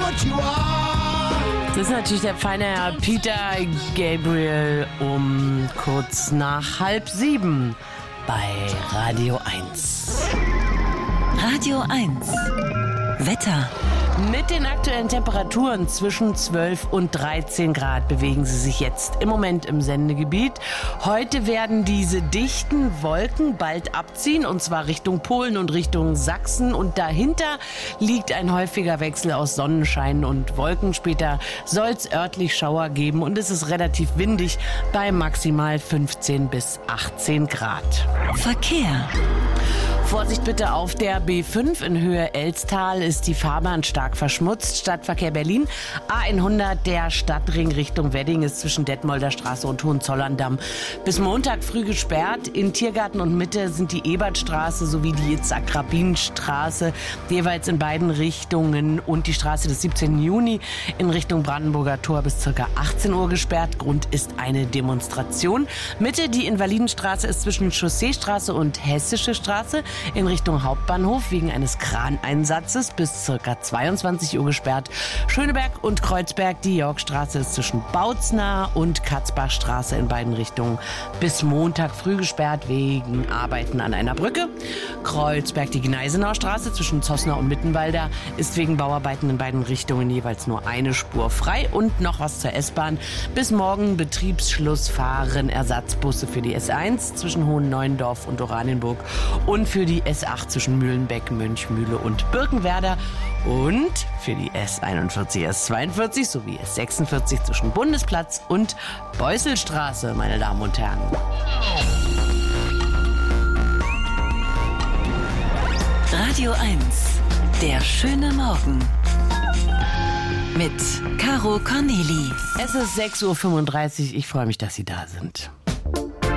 what you are. Das ist natürlich der feine Herr Peter Gabriel um kurz nach 6:30 bei Radio 1. Radio 1. Wetter. Mit den aktuellen Temperaturen zwischen 12 und 13 Grad bewegen sie sich jetzt im Moment im Sendegebiet. Heute werden diese dichten Wolken bald abziehen, und zwar Richtung Polen und Richtung Sachsen. Und dahinter liegt ein häufiger Wechsel aus Sonnenschein und Wolken. Später soll es örtlich Schauer geben und es ist relativ windig bei maximal 15 bis 18 Grad. Verkehr. Vorsicht bitte auf der B5 in Höhe Elztal ist die Fahrbahn stark verschmutzt. Stadtverkehr Berlin. A100 der Stadtring Richtung Wedding ist zwischen Detmolder Straße und Hohenzollern-Damm bis Montag früh gesperrt. In Tiergarten und Mitte sind die Ebertstraße sowie die Itzhak-Rabin-Straße jeweils in beiden Richtungen und die Straße des 17. Juni in Richtung Brandenburger Tor bis ca. 18 Uhr gesperrt. Grund ist eine Demonstration. Mitte die Invalidenstraße ist zwischen Chausseestraße und Hessische Straße in Richtung Hauptbahnhof wegen eines Kraneinsatzes bis ca. 22 Uhr gesperrt. Schöneberg und Kreuzberg, die Yorkstraße ist zwischen Bautzen und Katzbachstraße in beiden Richtungen bis Montag früh gesperrt wegen Arbeiten an einer Brücke. Kreuzberg, die Gneisenauer Straße zwischen Zossner und Mittenwalder ist wegen Bauarbeiten in beiden Richtungen jeweils nur eine Spur frei. Und noch was zur S-Bahn. Bis morgen Betriebsschluss fahren Ersatzbusse für die S1 zwischen Hohenneuendorf und Oranienburg und für die S8 zwischen Mühlenbeck, Mönchmühle und Birkenwerder und für die S41, S42 sowie S46 zwischen Bundesplatz und Beusselstraße, meine Damen und Herren. Radio 1. Der schöne Morgen. Mit Caro Corneli. Es ist 6:35 Uhr. Ich freue mich, dass Sie da sind.